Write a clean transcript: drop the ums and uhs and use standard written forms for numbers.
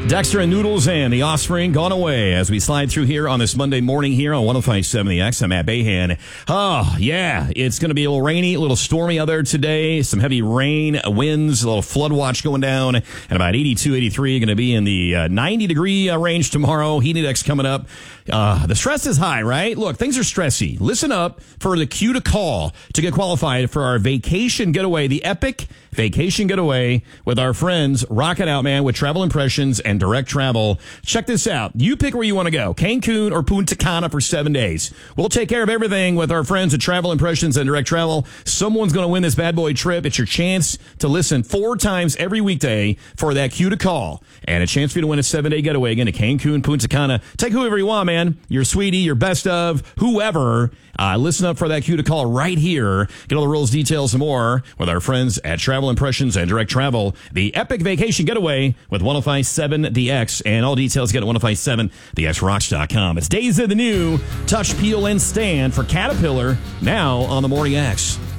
Dexter and Noodles and The Offspring gone away as we slide through here on this Monday morning here on 105.7 The X. I'm Matt Bahan. Oh, yeah, it's going to be a little rainy, a little stormy out there today. Some heavy rain, winds, a little flood watch going down, and about 82, 83, going to be in the 90-degree range tomorrow. Heat index coming up. The stress is high, right? Look, things are stressy. Listen up for the cue to call to get qualified for our vacation getaway, the epic vacation getaway with our friends Rock It Out, man, with Travel Impressions and Direct Travel. Check this out. You pick where you want to go, Cancun or Punta Cana for 7 days. We'll take care of everything with our friends at Travel Impressions and Direct Travel. Someone's going to win this bad boy trip. It's your chance to listen 4 times every weekday for that cue to call and a chance for you to win a 7-day getaway again to Cancun, Punta Cana. Take whoever you want, man. Your sweetie, your best of, whoever. Listen up for that cue to call right here. Get all the rules, details, and more with our friends at Travel Impressions and Direct Travel. The epic vacation getaway with 105.7 The X. And all details get at 105.7thexrocks.com. It's Days of the New. Touch, Peel, and Stand for Caterpillar now on the Morning X.